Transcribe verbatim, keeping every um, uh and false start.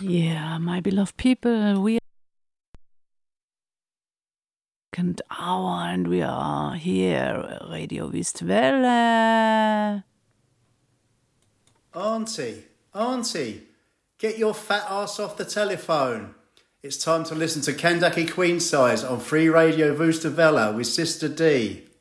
Yeah, my beloved people, we are second hour and we are here, Radio Wüstwelle. Auntie, Auntie, get your fat ass off the telephone. It's time to listen to Kandaki Queen Size on Free Radio Wüstwelle with Sister D.